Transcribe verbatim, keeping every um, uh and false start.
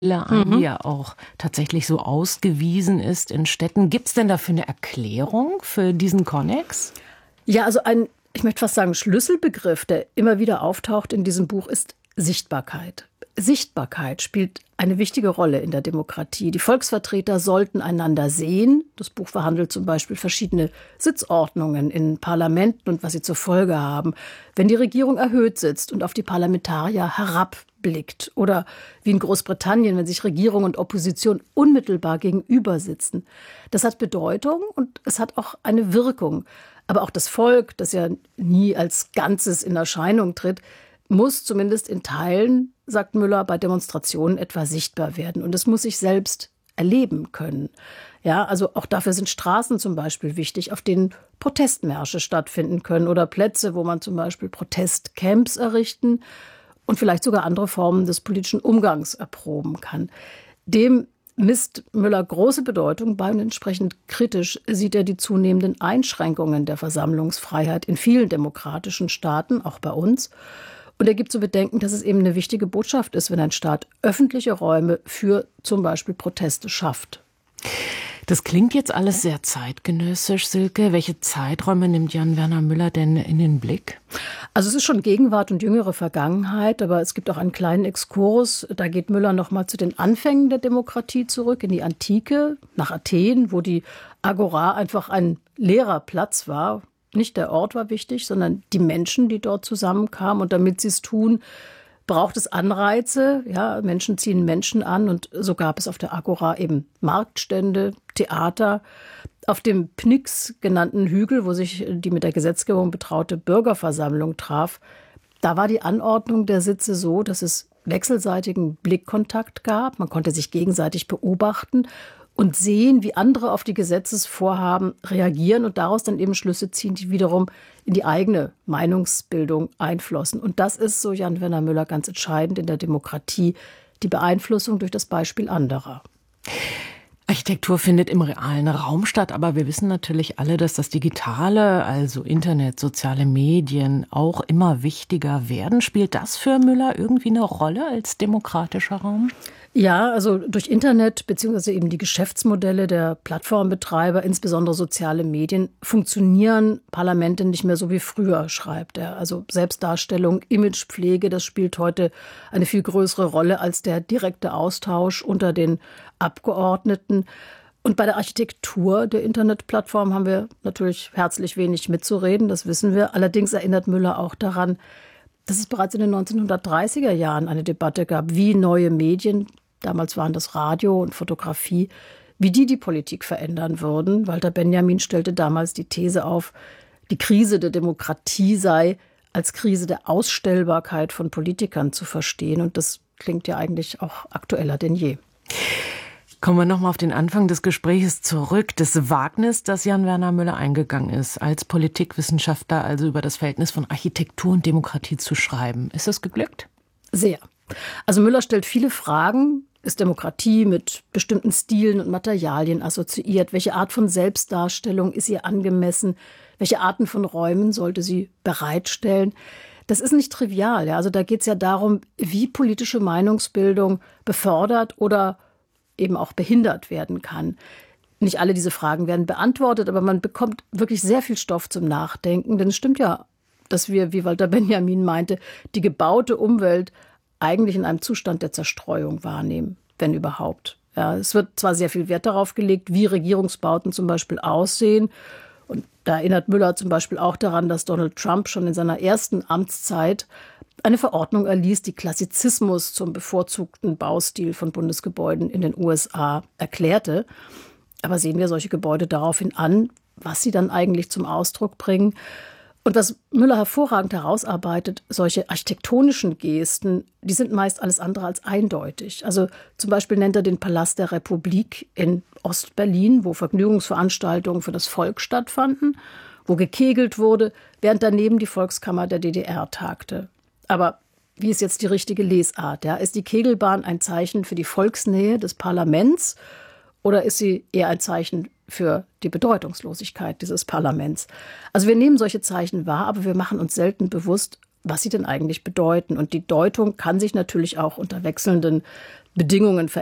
an, die Mhm. ja auch tatsächlich so ausgewiesen ist in Städten. Gibt es denn dafür eine Erklärung für diesen Konnex? Ja, also ein, ich möchte fast sagen, Schlüsselbegriff, der immer wieder auftaucht in diesem Buch, ist Sichtbarkeit. Sichtbarkeit spielt eine wichtige Rolle in der Demokratie. Die Volksvertreter sollten einander sehen. Das Buch verhandelt zum Beispiel verschiedene Sitzordnungen in Parlamenten und was sie zur Folge haben, wenn die Regierung erhöht sitzt und auf die Parlamentarier herabblickt. Oder wie in Großbritannien, wenn sich Regierung und Opposition unmittelbar gegenüber sitzen. Das hat Bedeutung und es hat auch eine Wirkung. Aber auch das Volk, das ja nie als Ganzes in Erscheinung tritt, muss zumindest in Teilen, sagt Müller, bei Demonstrationen etwa sichtbar werden. Und es muss sich selbst erleben können. Ja, also auch dafür sind Straßen zum Beispiel wichtig, auf denen Protestmärsche stattfinden können oder Plätze, wo man zum Beispiel Protestcamps errichten und vielleicht sogar andere Formen des politischen Umgangs erproben kann. Dem misst Müller große Bedeutung bei und entsprechend kritisch sieht er die zunehmenden Einschränkungen der Versammlungsfreiheit in vielen demokratischen Staaten, auch bei uns. Und er gibt zu bedenken, dass es eben eine wichtige Botschaft ist, wenn ein Staat öffentliche Räume für zum Beispiel Proteste schafft. Das klingt jetzt alles sehr zeitgenössisch, Silke. Welche Zeiträume nimmt Jan Werner Müller denn in den Blick? Also es ist schon Gegenwart und jüngere Vergangenheit, aber es gibt auch einen kleinen Exkurs. Da geht Müller noch mal zu den Anfängen der Demokratie zurück, in die Antike, nach Athen, wo die Agora einfach ein leerer Platz war. Nicht der Ort war wichtig, sondern die Menschen, die dort zusammenkamen. Und damit sie es tun, braucht es Anreize. Ja, Menschen ziehen Menschen an. Und so gab es auf der Agora eben Marktstände, Theater. Auf dem Pnyx genannten Hügel, wo sich die mit der Gesetzgebung betraute Bürgerversammlung traf, da war die Anordnung der Sitze so, dass es wechselseitigen Blickkontakt gab. Man konnte sich gegenseitig beobachten und sehen, wie andere auf die Gesetzesvorhaben reagieren und daraus dann eben Schlüsse ziehen, die wiederum in die eigene Meinungsbildung einflossen. Und das ist, so Jan Werner Müller, ganz entscheidend in der Demokratie, die Beeinflussung durch das Beispiel anderer. Architektur findet im realen Raum statt, aber wir wissen natürlich alle, dass das Digitale, also Internet, soziale Medien, auch immer wichtiger werden. Spielt das für Müller irgendwie eine Rolle als demokratischer Raum? Ja, also durch Internet beziehungsweise eben die Geschäftsmodelle der Plattformbetreiber, insbesondere soziale Medien, funktionieren Parlamente nicht mehr so wie früher, schreibt er. Also Selbstdarstellung, Imagepflege, das spielt heute eine viel größere Rolle als der direkte Austausch unter den Abgeordneten. Und bei der Architektur der Internetplattform haben wir natürlich herzlich wenig mitzureden, das wissen wir. Allerdings erinnert Müller auch daran, dass es bereits in den neunzehnhundertdreißiger Jahren eine Debatte gab, wie neue Medien, damals waren das Radio und Fotografie, wie die die Politik verändern würden. Walter Benjamin stellte damals die These auf, die Krise der Demokratie sei als Krise der Ausstellbarkeit von Politikern zu verstehen. Und das klingt ja eigentlich auch aktueller denn je. Kommen wir nochmal auf den Anfang des Gesprächs zurück. Das Wagnis, das Jan Werner Müller eingegangen ist, als Politikwissenschaftler, also über das Verhältnis von Architektur und Demokratie zu schreiben. Ist das geglückt? Sehr. Also Müller stellt viele Fragen. Ist Demokratie mit bestimmten Stilen und Materialien assoziiert? Welche Art von Selbstdarstellung ist ihr angemessen? Welche Arten von Räumen sollte sie bereitstellen? Das ist nicht trivial. Ja? Also da geht es ja darum, wie politische Meinungsbildung befördert oder eben auch behindert werden kann. Nicht alle diese Fragen werden beantwortet, aber man bekommt wirklich sehr viel Stoff zum Nachdenken. Denn es stimmt ja, dass wir, wie Walter Benjamin meinte, die gebaute Umwelt eigentlich in einem Zustand der Zerstreuung wahrnehmen, wenn überhaupt. Ja, es wird zwar sehr viel Wert darauf gelegt, wie Regierungsbauten zum Beispiel aussehen. Und da erinnert Müller zum Beispiel auch daran, dass Donald Trump schon in seiner ersten Amtszeit eine Verordnung erließ, die Klassizismus zum bevorzugten Baustil von Bundesgebäuden in den U S A erklärte. Aber sehen wir solche Gebäude daraufhin an, was sie dann eigentlich zum Ausdruck bringen. Und was Müller hervorragend herausarbeitet, solche architektonischen Gesten, die sind meist alles andere als eindeutig. Also zum Beispiel nennt er den Palast der Republik in Ostberlin, wo Vergnügungsveranstaltungen für das Volk stattfanden, wo gekegelt wurde, während daneben die Volkskammer der D D R tagte. Aber wie ist jetzt die richtige Lesart? Ja? Ist die Kegelbahn ein Zeichen für die Volksnähe des Parlaments oder ist sie eher ein Zeichen für die Bedeutungslosigkeit dieses Parlaments? Also wir nehmen solche Zeichen wahr, aber wir machen uns selten bewusst, was sie denn eigentlich bedeuten. Und die Deutung kann sich natürlich auch unter wechselnden Bedingungen verändern.